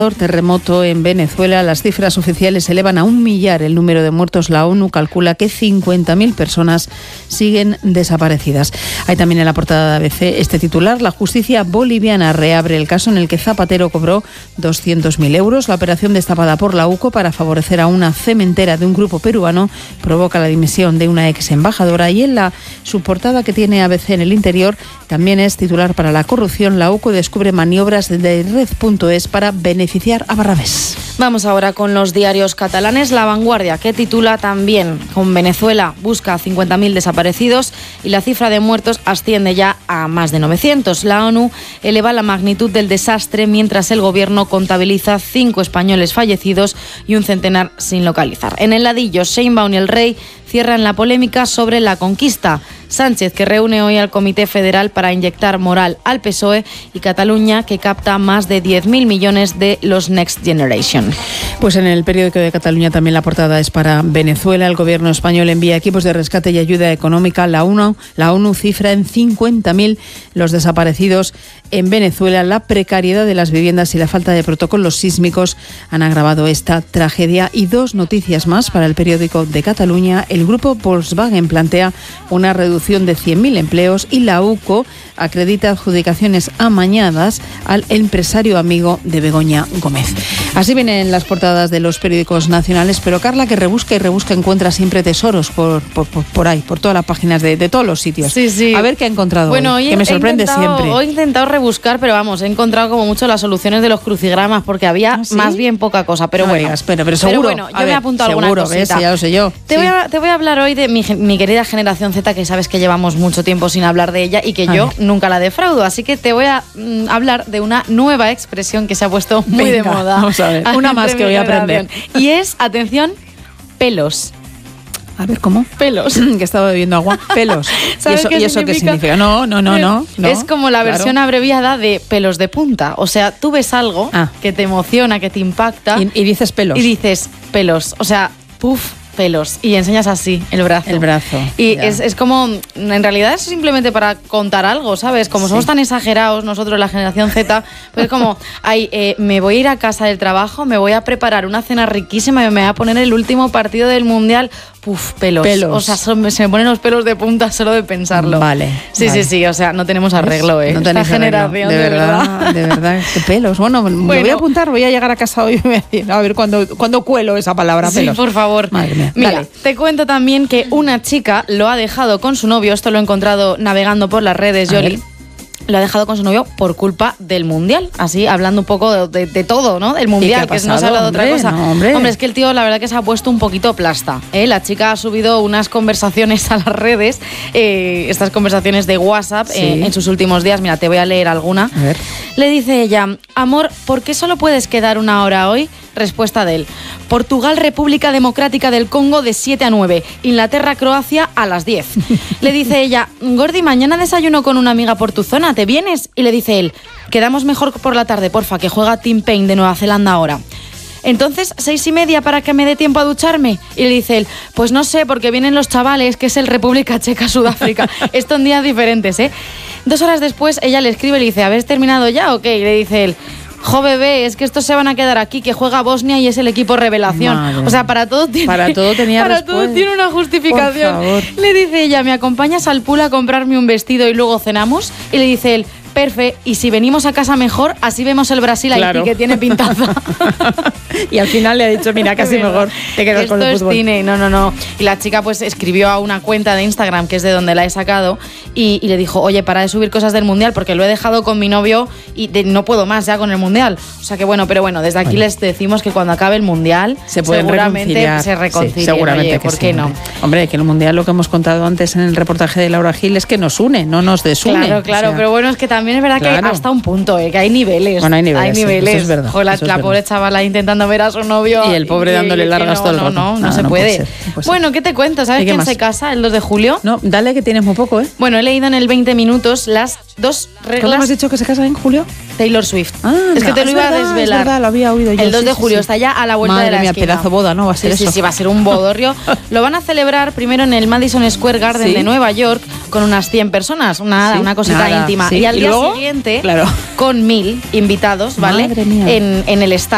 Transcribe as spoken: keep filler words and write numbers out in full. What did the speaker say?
Terremoto en Venezuela. Las cifras oficiales elevan a un millar el número de muertos. La ONU calcula que cincuenta mil personas siguen desaparecidas. Hay también en la portada de A B C este titular: la justicia boliviana reabre el caso en el que Zapatero cobró doscientos mil euros. La operación destapada por la UCO para favorecer a una cementera de un grupo peruano provoca la dimisión de una ex embajadora. Y en la subportada que tiene A B C en el interior también es titular para la corrupción. La UCO descubre maniobras de Red punto es para beneficiar a Barrabés. Vamos ahora con los diarios catalanes. La Vanguardia, que titula también: con Venezuela busca cincuenta mil desaparecidos y la cifra de muertos asciende ya a más de novecientos. La ONU eleva la magnitud del desastre mientras el gobierno contabiliza cinco españoles fallecidos y un centenar sin localizar. En el ladillo, Sheinbaum y el Rey cierran la polémica sobre la conquista. Sánchez, que reúne hoy al Comité Federal para inyectar moral al P S O E, y Cataluña, que capta más de diez mil millones de los Next Generation. Pues en el periódico de Cataluña también la portada es para Venezuela. El gobierno español envía equipos de rescate y ayuda económica. La ONU, la ONU cifra en cincuenta mil los desaparecidos en Venezuela. La precariedad de las viviendas y la falta de protocolos sísmicos han agravado esta tragedia. Y dos noticias más para el periódico de Cataluña. El grupo Volkswagen plantea una reducción de cien mil empleos y la UCO acredita adjudicaciones amañadas al empresario amigo de Begoña Gómez. Así vienen las portadas de los periódicos nacionales, pero Carla, que rebusca y rebusca, encuentra siempre tesoros por, por, por, por ahí, por todas las páginas de, de todos los sitios. Sí, sí. A ver qué ha encontrado bueno, hoy, hoy que me sorprende intentado, siempre. Hoy he intentado rebuscar, pero vamos, he encontrado como mucho las soluciones de los crucigramas, porque había ¿Ah, sí? más bien poca cosa, pero no bueno. Digas, pero, pero seguro. Pero bueno, yo a me ver, he apuntado seguro, alguna cosita. ¿ves? Ya lo sé yo. Te, sí. voy a, te voy a hablar hoy de mi, mi querida generación Z, que sabes que llevamos mucho tiempo sin hablar de ella y que a yo ver. nunca la defraudo, así que te voy a mm, hablar de una nueva expresión que se ha puesto muy Venga, de moda. Vamos a ver, una más que voy a aprender. Y es, atención, pelos. A ver, ¿cómo? Pelos. Que estaba bebiendo agua. Pelos. ¿Y ¿Sabes eso qué y eso qué significa? significa? No, no, no, no. no es como la claro. versión abreviada de pelos de punta. O sea, tú ves algo Ah. que te emociona, que te impacta. Y, y dices pelos. Y dices pelos. O sea, puff, pelos. Y enseñas así el brazo. El brazo. Y ya. es, es como, en realidad es simplemente para contar algo, ¿sabes? Como Sí. somos tan exagerados nosotros, la generación Z, pues es como, ay, eh, me voy a ir a casa del trabajo, me voy a preparar una cena riquísima y me voy a poner el último partido del Mundial. Puf, pelos. Pelos. O sea, son- se me ponen los pelos de punta solo de pensarlo. Vale, Sí, vale. sí, sí. O sea, no tenemos arreglo, ¿eh? No Esta tenéis arreglo. generación, de, de verdad, verdad. de verdad, qué pelos. Bueno, me Bueno. voy a apuntar, voy a llegar a casa hoy y me voy a decir, a ver cuándo cuándo cuelo esa palabra Sí, pelos. por favor. Madre mía. Mira, Dale. te cuento también que una chica lo ha dejado con su novio. Esto lo he encontrado navegando por las redes, A Yoli. ver. Lo ha dejado con su novio por culpa del Mundial. Así, hablando un poco de, de- de todo, ¿no? Del Mundial, qué ha que no se pasado, habla de otra hombre? cosa. No, hombre. es que el tío, la verdad que se ha puesto un poquito plasta, ¿eh? La chica ha subido unas conversaciones a las redes, eh, estas conversaciones de WhatsApp, Sí. eh, en sus últimos días. Mira, te voy a leer alguna. A ver. Le dice ella: amor, ¿por qué solo puedes quedar una hora hoy? Respuesta de él: Portugal, República Democrática del Congo, de siete a nueve. Inglaterra, Croacia, a las diez. Le dice ella: Gordi, mañana desayuno con una amiga por tu zona, ¿te vienes? Y le dice él: quedamos mejor por la tarde, porfa, que juega Tim Payne de Nueva Zelanda ahora. Entonces, seis y media para que me dé tiempo a ducharme. Y le dice él: pues no sé, porque vienen los chavales, que es el República Checa, Sudáfrica. Esto en días diferentes, ¿eh? Dos horas después, ella le escribe y le dice: ¿habéis terminado ya o qué? Y le dice él: jo, bebé, es que estos se van a quedar aquí, que juega Bosnia y es el equipo revelación. Madre. O sea, para todo tiene, Para todo tenía para respuesta. todo tiene una justificación. Por favor. Le dice ella: ¿me acompañas al pool a comprarme un vestido y luego cenamos? Y le dice él: perfecto, y si venimos a casa mejor, así vemos el Brasil ahí, Claro. que tiene pintaza. Y al final le ha dicho, mira, casi Es verdad. mejor te quedas Esto con el es fútbol. cine, no, no, no. Y la chica pues escribió a una cuenta de Instagram, que es de donde la he sacado, y, y le dijo: oye, para de subir cosas del Mundial, porque lo he dejado con mi novio y de- no puedo más ya con el Mundial. O sea que bueno, pero bueno, desde aquí Bueno. les decimos que cuando acabe el Mundial Se pueden seguramente reconciliar. se reconcilien. Sí, seguramente Oye, que ¿por sí, qué no? hombre. Hombre, que el Mundial, lo que hemos contado antes en el reportaje de Laura Gil, es que nos une, no nos desune. Claro, claro, O sea, pero bueno, es que también es verdad claro. que hasta un punto, ¿eh? Que hay niveles. Bueno, hay niveles, Hay sí, niveles. eso es verdad, Jo, la eso es la verdad. pobre chavala intentando ver a su novio. Y el pobre que- dándole que largas no, todo el no, rato. No, no, No, se no puede. puede ser, no puede ser. Bueno, ¿qué te cuento? ¿Sabes ¿Y qué quién más? se casa el dos de julio? No, dale, que tienes muy poco, ¿eh? Bueno, he leído en el veinte minutos las dos ¿Cómo reglas. has dicho que se casa en julio? Taylor Swift. Ah, es que no, te lo es iba verdad, a desvelar. es verdad, lo había oído yo, El dos sí, de sí, julio sí. está ya a la vuelta Madre de la mía, esquina. pedazo boda, ¿no? Va a ser sí, eso. Sí, sí, va a ser un bodorrio. Lo van a celebrar primero en el Madison Square Garden Sí. de Nueva York con unas cien personas, una, Sí, una cosita nada, íntima. sí. Y al ¿Y día luego? siguiente, Claro. con mil invitados, ¿vale? Madre mía. En, en el estadio.